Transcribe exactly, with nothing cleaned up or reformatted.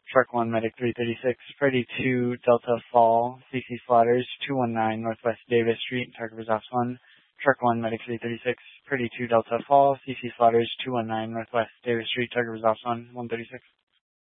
Truck one, Medic three thirty-six, Freddy two, Delta Fall, C C Slaughters, two one nine, Northwest Davis Street, Target Resolve one. Truck one, Medic three thirty-six, Freddy two, Delta Fall, C C Slaughters, two one nine, Northwest Davis Street, Target Resolve one, one thirty-six.